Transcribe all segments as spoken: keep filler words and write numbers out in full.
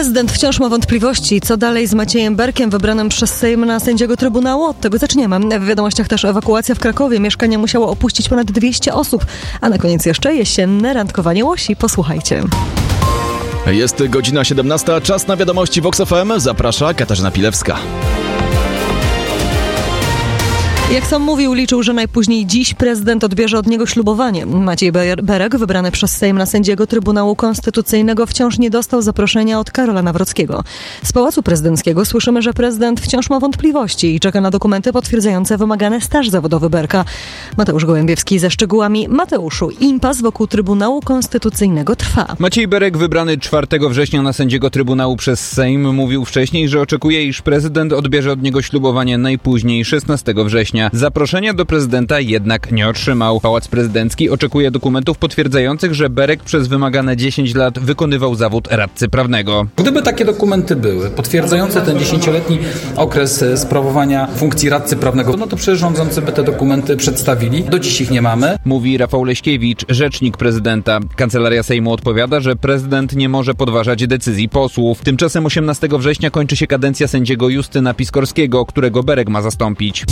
Prezydent wciąż ma wątpliwości, co dalej z Maciejem Berkiem, wybranym przez Sejm na sędziego Trybunału. Od tego zaczniemy. W wiadomościach też ewakuacja w Krakowie. Mieszkania musiało opuścić ponad dwieście osób. A na koniec jeszcze jesienne randkowanie łosi. Posłuchajcie. Jest godzina siedemnasta, czas na wiadomości Vox F M. Zaprasza Katarzyna Pilewska. Jak sam mówił, liczył, że najpóźniej dziś prezydent odbierze od niego ślubowanie. Maciej Berek, wybrany przez Sejm na sędziego Trybunału Konstytucyjnego, wciąż nie dostał zaproszenia od Karola Nawrockiego. Z Pałacu Prezydenckiego słyszymy, że prezydent wciąż ma wątpliwości i czeka na dokumenty potwierdzające wymagany staż zawodowy Berka. Mateusz Gołębiewski ze szczegółami. Mateuszu, impas wokół Trybunału Konstytucyjnego trwa. Maciej Berek, wybrany czwartego września na sędziego Trybunału przez Sejm, mówił wcześniej, że oczekuje, iż prezydent odbierze od niego ślubowanie najpóźniej szesnastego września. Zaproszenia do prezydenta jednak nie otrzymał. Pałac Prezydencki oczekuje dokumentów potwierdzających, że Berek przez wymagane dziesięć lat wykonywał zawód radcy prawnego. Gdyby takie dokumenty były potwierdzające ten dziesięcioletni okres sprawowania funkcji radcy prawnego, no to przecież rządzący by te dokumenty przedstawili. Do dziś ich nie mamy. Mówi Rafał Leśkiewicz, rzecznik prezydenta. Kancelaria Sejmu odpowiada, że prezydent nie może podważać decyzji posłów. Tymczasem osiemnastego września kończy się kadencja sędziego Justyna Piskorskiego, którego Berek ma zastąpić.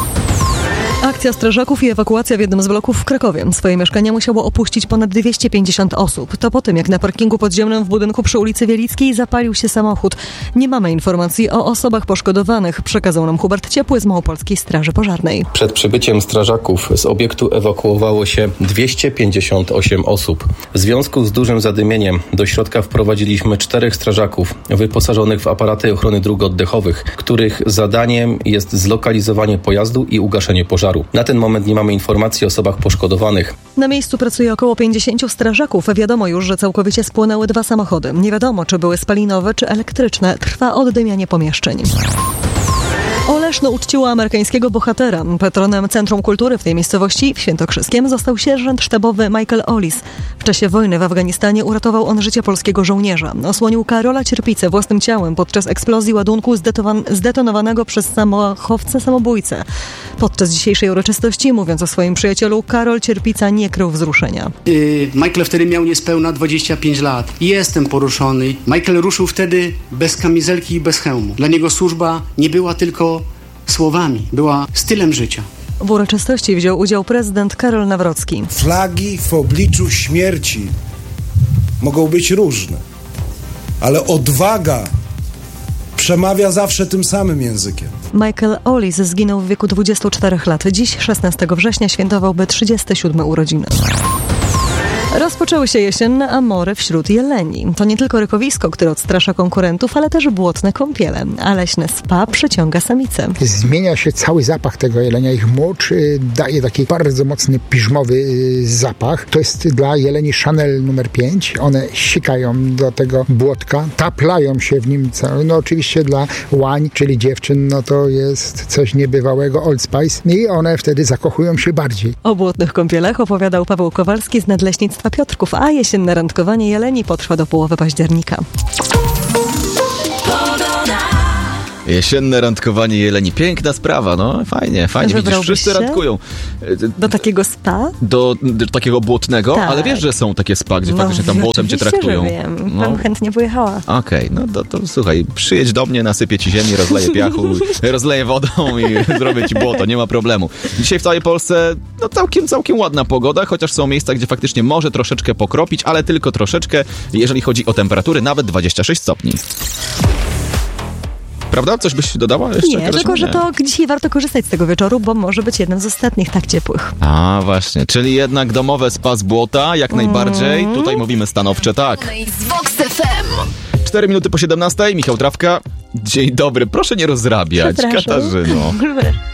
Akcja strażaków i ewakuacja w jednym z bloków w Krakowie. Swoje mieszkania musiało opuścić ponad dwieście pięćdziesiąt osób. To po tym, jak na parkingu podziemnym w budynku przy ulicy Wielickiej zapalił się samochód. Nie mamy informacji o osobach poszkodowanych, przekazał nam Hubert Ciepły z Małopolskiej Straży Pożarnej. Przed przybyciem strażaków z obiektu ewakuowało się dwieście pięćdziesiąt osiem osób. W związku z dużym zadymieniem do środka wprowadziliśmy czterech strażaków wyposażonych w aparaty ochrony dróg oddechowych, których zadaniem jest zlokalizowanie pojazdu i ugaszenie pożaru. Na ten moment nie mamy informacji o osobach poszkodowanych. Na miejscu pracuje około pięćdziesięciu strażaków. Wiadomo już, że całkowicie spłonęły dwa samochody. Nie wiadomo, czy były spalinowe, czy elektryczne. Trwa oddymianie pomieszczeń. Oleszno uczciło amerykańskiego bohatera. Patronem Centrum Kultury w tej miejscowości w Świętokrzyskiem został sierżant sztabowy Michael Ollis. W czasie wojny w Afganistanie uratował on życie polskiego żołnierza. Osłonił Karola Cierpicę własnym ciałem podczas eksplozji ładunku zdetowan- zdetonowanego przez zamachowcę samobójcę. Podczas dzisiejszej uroczystości, mówiąc o swoim przyjacielu, Karol Cierpica nie krył wzruszenia. Yy, Michael wtedy miał niespełna dwadzieścia pięć lat. Jestem poruszony. Michael ruszył wtedy bez kamizelki i bez hełmu. Dla niego służba nie była tylko słowami, była stylem życia. W uroczystości wziął udział prezydent Karol Nawrocki. Flagi w obliczu śmierci mogą być różne, ale odwaga przemawia zawsze tym samym językiem. Michael Ollis zginął w wieku dwudziestu czterech lat. Dziś, szesnastego września, świętowałby trzydzieste siódme urodziny. Rozpoczęły się jesienne amory wśród jeleni. To nie tylko rykowisko, które odstrasza konkurentów, ale też błotne kąpiele. A leśne spa przyciąga samice. Zmienia się cały zapach tego jelenia. Ich młocz daje taki bardzo mocny, piżmowy zapach. To jest dla jeleni Chanel numer pięć. One sikają do tego błotka, taplają się w nim. No oczywiście dla łań, czyli dziewczyn, no to jest coś niebywałego, Old Spice. I one wtedy zakochują się bardziej. O błotnych kąpielach opowiadał Paweł Kowalski z Nadleśnictwa Piotrków, a jesienne randkowanie jeleni potrwa do połowy października. Jesienne randkowanie jeleni. Piękna sprawa, no fajnie, fajnie. Widzisz, wszyscy randkują. Do takiego spa? Do, do takiego błotnego, tak. Ale wiesz, że są takie spa, gdzie no, faktycznie tam błotem cię traktują. Że wiem. No. Bym chętnie pojechała. Okej, okay, no to, to słuchaj, przyjedź do mnie, nasypię ci ziemi, rozleję piachu, rozleję wodą i zrobię ci błoto, nie ma problemu. Dzisiaj w całej Polsce no całkiem, całkiem ładna pogoda, chociaż są miejsca, gdzie faktycznie może troszeczkę pokropić, ale tylko troszeczkę, jeżeli chodzi o temperatury, nawet dwadzieścia sześć stopni. Prawda? Coś byś dodała jeszcze? Nie, Katarzyna? Tylko, że to dzisiaj warto korzystać z tego wieczoru, bo może być jednym z ostatnich tak ciepłych. A, właśnie. Czyli jednak domowe spa z błota, jak mm. najbardziej. Tutaj mówimy stanowcze tak. Z Vox F M. Cztery minuty po siedemnastej. Michał Trawka. Dzień dobry. Proszę nie rozrabiać, Katarzyno.